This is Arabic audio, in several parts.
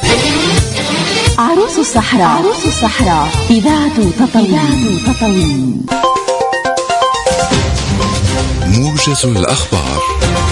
عروس الصحراء إذاعة تطاوين. موجز الأخبار.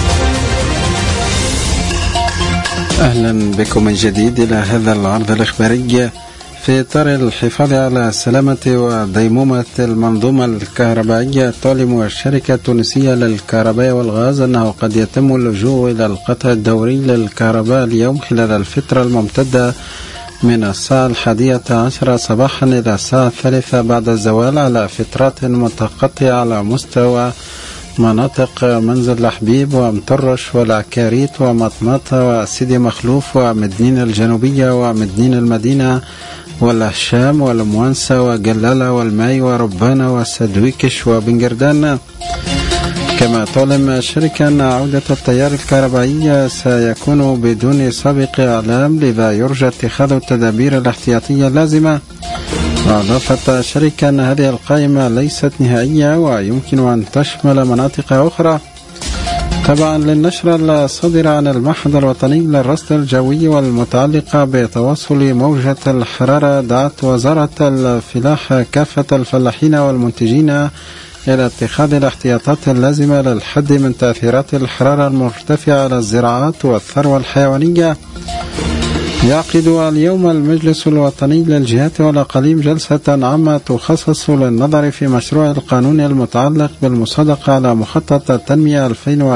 أهلا بكم من جديد إلى هذا العرض الإخباري في إطار الحفاظ على سلامة وديمومة المنظومة الكهربائية. تعلن الشركة التونسية للكهرباء والغاز أنه قد يتم اللجوء إلى القطع الدوري للكهرباء اليوم خلال الفترة الممتدة من الساعة 11 صباحا إلى الساعة 3 بعد الزوال على فترات متقطعة على مستوى مناطق منزل الحبيب ومطرش والعكاريت ومطمطة وسيدي مخلوف ومدنين الجنوبية ومدنين المدينة والأهشام والموانسة وجلالة والماي وربانة والسدويكش وبنجردان. كما تعلن الشركة أن عودة التيار الكهربائي سيكون بدون سابق إعلام، لذا يرجى اتخاذ التدابير الاحتياطية اللازمة. وأضافت الشركة أن هذه القائمة ليست نهائية ويمكن أن تشمل مناطق أخرى. طبعا للنشرة الصادرة عن المعهد الوطني للرصد الجوي والمتعلقة بتواصل موجة الحرارة، دعت وزارة الفلاحة كافة الفلاحين والمنتجين إلى اتخاذ الاحتياطات اللازمة للحد من تأثيرات الحرارة المرتفعة على الزراعات والثروة الحيوانية. يعقد اليوم المجلس الوطني للجهات والأقاليم جلسة عامة تخصص للنظر في مشروع القانون المتعلق بالمصادقة على مخطط التنمية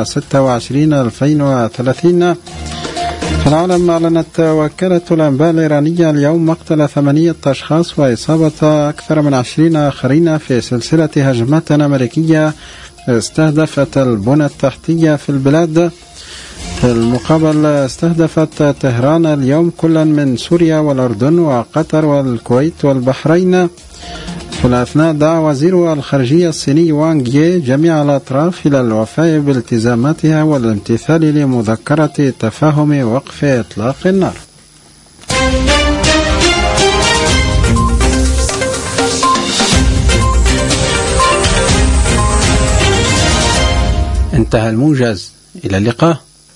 2026-2030. في العالم، أعلنت وكالة الأنباء الإيرانية اليوم مقتل 8 أشخاص وإصابة أكثر من 20 آخرين في سلسلة هجمات أمريكية استهدفت البنى التحتية في البلاد. في المقابل، استهدفت طهران اليوم كلا من سوريا والأردن وقطر والكويت والبحرين. في الأثناء، دعا وزير الخارجية الصيني وانغ يي جميع الأطراف إلى الوفاء بالتزاماتها والامتثال لمذكرة تفاهم وقف إطلاق النار. انتهى الموجز، إلى اللقاء.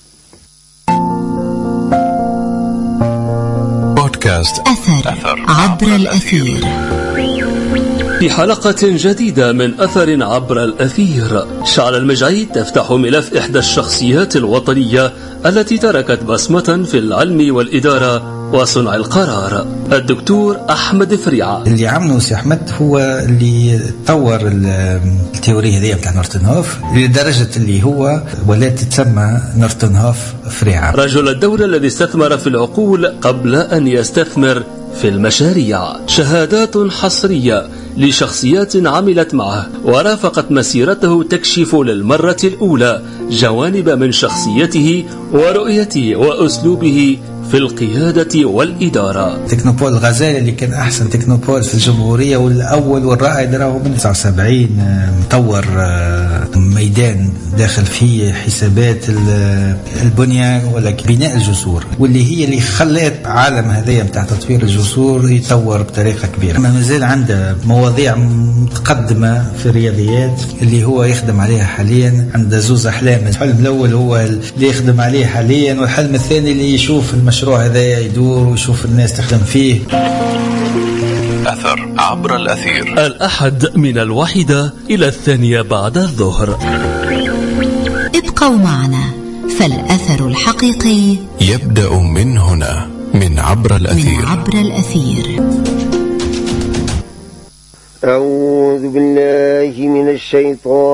بودكاست أثر عبر الأثير. في حلقة جديدة من أثر عبر الأثير، شعلة المجعي تفتح ملف إحدى الشخصيات الوطنية التي تركت بصمة في العلم والإدارة وصنع القرار، الدكتور أحمد فريعة. اللي عمله سي أحمد هو اللي طور التيوري هذه بتاع نورتنهوف لدرجة اللي هو ولات تسمى نورتنهوف فريعة. رجل الدولة الذي استثمر في العقول قبل أن يستثمر في المشاريع. شهادات حصرية لشخصيات عملت معه ورافقت مسيرته تكشف للمرة الأولى جوانب من شخصيته ورؤيته وأسلوبه في القيادة والإدارة. تكنوبول الغزالي اللي كان أحسن تكنوبول في الجمهورية والأول والرائد راهو من 79 مطور ميدان داخل فيه حسابات البنية ولا بناء الجسور، واللي هي اللي خلت عالم هذايا بتاع تطوير الجسور يطور بطريقة كبيرة. ما زال عنده مواضيع متقدمة في الرياضيات اللي هو يخدم عليها حاليا. عنده زوز أحلام، الحلم الأول هو اللي يخدم عليه حاليا، والحلم الثاني اللي يشوف المشروع هذا يدور ويشوف الناس تخدم فيه. أثر عبر الأثير، الأحد من 1 إلى 2 بعد الظهر. ابقوا معنا، فالأثر الحقيقي يبدأ من هنا، من عبر الأثير. أعوذ بالله من الشيطان